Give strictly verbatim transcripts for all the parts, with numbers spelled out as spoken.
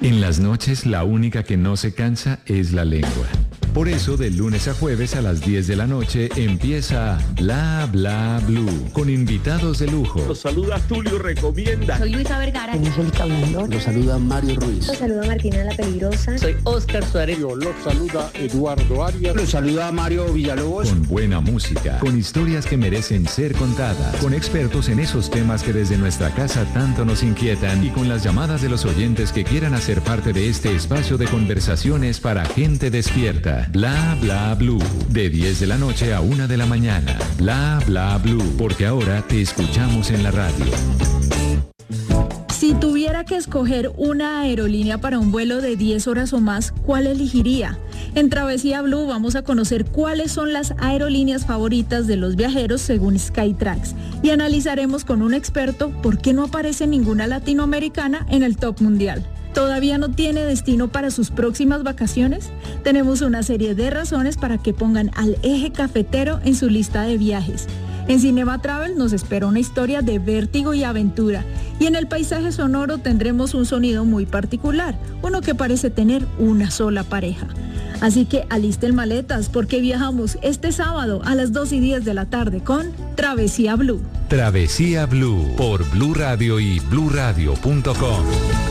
En las noches, la única que no se cansa es la lengua. Por eso, de lunes a jueves a las diez de la noche empieza Bla Bla Blue, con invitados de lujo. Los saluda Tulio Recomienda. Soy Luisa Vergara. Soy Angélica Blandón. Los saluda Mario Ruiz. Los saluda Martina La Peligrosa. Soy Oscar Suárez. Los saluda Eduardo Arias. Los saluda Mario Villalobos. Con buena música, con historias que merecen ser contadas, con expertos en esos temas que desde nuestra casa tanto nos inquietan y con las llamadas de los oyentes que quieran hacer parte de este espacio de conversaciones para gente despierta. Bla Bla Blue, de diez de la noche a una de la mañana. Bla Bla Blue, porque ahora te escuchamos en la radio. Si tuviera que escoger una aerolínea para un vuelo de diez horas o más, ¿cuál elegiría? En Travesía Blue vamos a conocer cuáles son las aerolíneas favoritas de los viajeros según Skytrax y analizaremos con un experto por qué no aparece ninguna latinoamericana en el top mundial. ¿Todavía no tiene destino para sus próximas vacaciones? Tenemos una serie de razones para que pongan al Eje Cafetero en su lista de viajes. En Cinema Travel nos espera una historia de vértigo y aventura. Y en el paisaje sonoro tendremos un sonido muy particular, uno que parece tener una sola pareja. Así que alisten maletas porque viajamos este sábado a las dos y diez de la tarde con Travesía Blue. Travesía Blue por Blue Radio y blue radio punto com.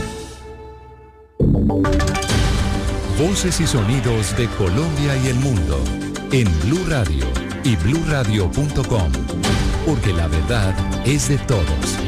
Voces y sonidos de Colombia y el mundo en Blue Radio y blue radio punto com, porque la verdad es de todos.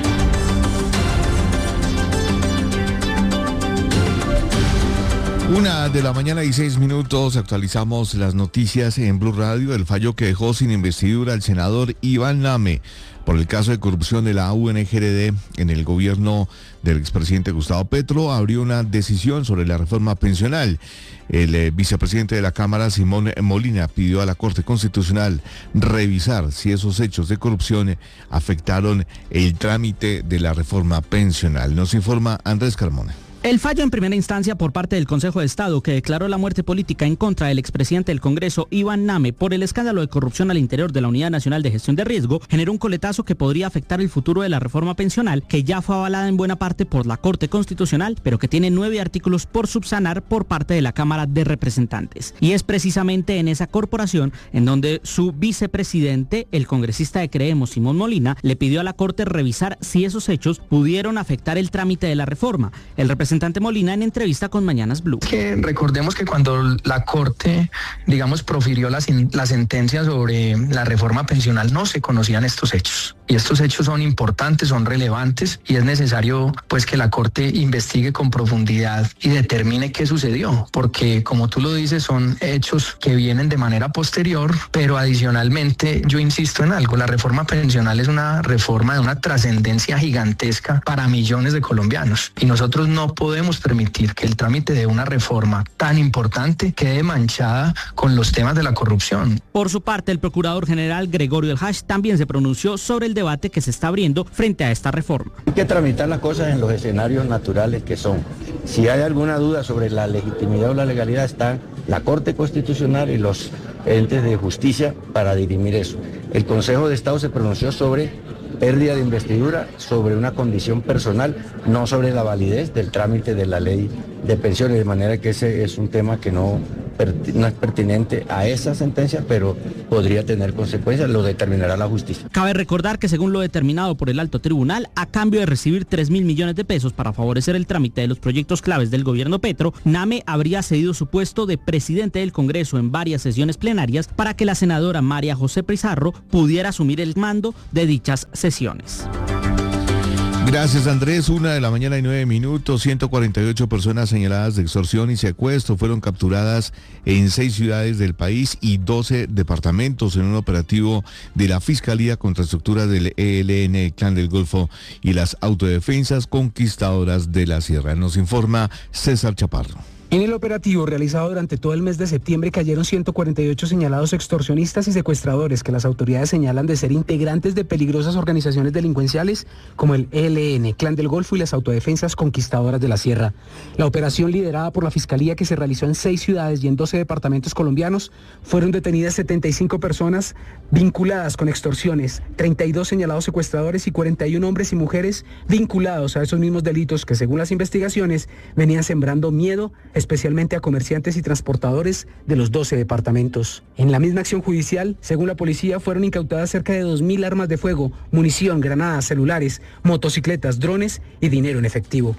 Una de la mañana y seis minutos, actualizamos las noticias en Blue Radio. El fallo que dejó sin investidura al senador Iván Name por el caso de corrupción de la U N G R D en el gobierno del expresidente Gustavo Petro abrió una decisión sobre la reforma pensional. El eh, vicepresidente de la Cámara, Simón Molina, pidió a la Corte Constitucional revisar si esos hechos de corrupción afectaron el trámite de la reforma pensional. Nos informa Andrés Carmona. El fallo en primera instancia por parte del Consejo de Estado, que declaró la muerte política en contra del expresidente del Congreso, Iván Name, por el escándalo de corrupción al interior de la Unidad Nacional de Gestión de Riesgo, generó un coletazo que podría afectar el futuro de la reforma pensional, que ya fue avalada en buena parte por la Corte Constitucional, pero que tiene nueve artículos por subsanar por parte de la Cámara de Representantes. Y es precisamente en esa corporación en donde su vicepresidente, el congresista de Creemos, Simón Molina, le pidió a la Corte revisar si esos hechos pudieron afectar el trámite de la reforma. El representante Molina en entrevista con Mañanas Blue. Que recordemos que cuando la Corte, digamos, profirió la, la sentencia sobre la reforma pensional, no se conocían estos hechos. Y estos hechos son importantes, son relevantes y es necesario pues que la Corte investigue con profundidad y determine qué sucedió, porque como tú lo dices, son hechos que vienen de manera posterior, pero adicionalmente yo insisto en algo, la reforma pensional es una reforma de una trascendencia gigantesca para millones de colombianos y nosotros no podemos podemos permitir que el trámite de una reforma tan importante quede manchada con los temas de la corrupción. Por su parte, el procurador general Gregorio El Hash también se pronunció sobre el debate que se está abriendo frente a esta reforma. Hay que tramitar las cosas en los escenarios naturales que son. Si hay alguna duda sobre la legitimidad o la legalidad, están la Corte Constitucional y los entes de justicia para dirimir eso. El Consejo de Estado se pronunció sobre pérdida de investidura, sobre una condición personal, no sobre la validez del trámite de la ley de pensiones, de manera que ese es un tema que no, no es pertinente a esa sentencia, pero podría tener consecuencias, lo determinará la justicia. Cabe recordar que según lo determinado por el alto tribunal, a cambio de recibir tres mil millones de pesos para favorecer el trámite de los proyectos claves del gobierno Petro, Name habría cedido su puesto de presidente del Congreso en varias sesiones plenarias para que la senadora María José Pizarro pudiera asumir el mando de dichas sesiones. Gracias, Andrés. Una de la mañana y nueve minutos. ciento cuarenta y ocho personas señaladas de extorsión y secuestro fueron capturadas en seis ciudades del país y doce departamentos en un operativo de la Fiscalía contra estructuras del E L N, Clan del Golfo y las autodefensas conquistadoras de la Sierra. Nos informa César Chaparro. En el operativo realizado durante todo el mes de septiembre cayeron ciento cuarenta y ocho señalados extorsionistas y secuestradores que las autoridades señalan de ser integrantes de peligrosas organizaciones delincuenciales como el E L N, Clan del Golfo y las Autodefensas Conquistadoras de la Sierra. La operación liderada por la Fiscalía, que se realizó en seis ciudades y en doce departamentos colombianos, fueron detenidas setenta y cinco personas vinculadas con extorsiones, treinta y dos señalados secuestradores y cuarenta y uno hombres y mujeres vinculados a esos mismos delitos que, según las investigaciones, venían sembrando miedo, especialmente a comerciantes y transportadores de los doce departamentos. En la misma acción judicial, según la policía, fueron incautadas cerca de dos mil armas de fuego, munición, granadas, celulares, motocicletas, drones y dinero en efectivo.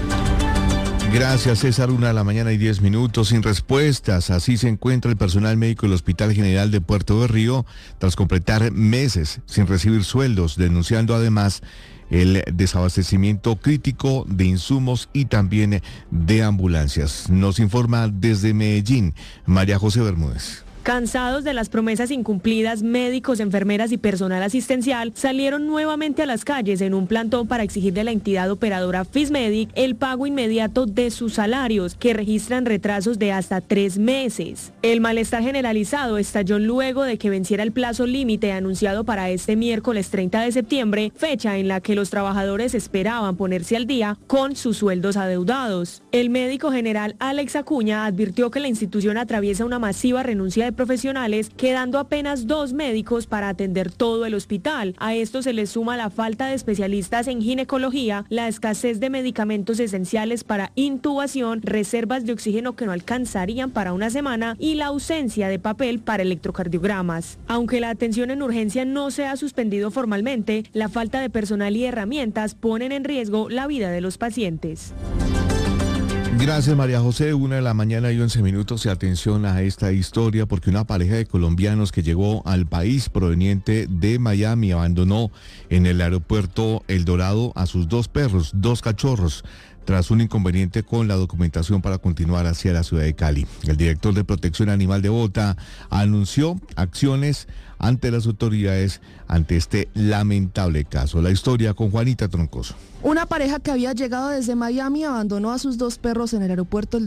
Gracias, César. Una de la mañana y diez minutos sin respuestas. Así se encuentra el personal médico del Hospital General de Puerto de Río tras completar meses sin recibir sueldos, denunciando además el desabastecimiento crítico de insumos y también de ambulancias. Nos informa desde Medellín, María José Bermúdez. Cansados de las promesas incumplidas, médicos, enfermeras y personal asistencial salieron nuevamente a las calles en un plantón para exigir de la entidad operadora Fismedic el pago inmediato de sus salarios, que registran retrasos de hasta tres meses. El malestar generalizado estalló luego de que venciera el plazo límite anunciado para este miércoles treinta de septiembre, fecha en la que los trabajadores esperaban ponerse al día con sus sueldos adeudados. El médico general Alex Acuña advirtió que la institución atraviesa una masiva renuncia de profesionales, quedando apenas dos médicos para atender todo el hospital. A esto se le suma la falta de especialistas en ginecología, la escasez de medicamentos esenciales para intubación, reservas de oxígeno que no alcanzarían para una semana y la ausencia de papel para electrocardiogramas. Aunque la atención en urgencia no se ha suspendido formalmente, la falta de personal y herramientas ponen en riesgo la vida de los pacientes. Gracias, María José. Una de la mañana y once minutos. Y atención a esta historia, porque una pareja de colombianos que llegó al país proveniente de Miami abandonó en el aeropuerto El Dorado a sus dos perros, dos cachorros, tras un inconveniente con la documentación para continuar hacia la ciudad de Cali. El director de Protección Animal de Bogotá anunció acciones ante las autoridades ante este lamentable caso. La historia con Juanita Troncoso. Una pareja que había llegado desde Miami abandonó a sus dos perros en el aeropuerto El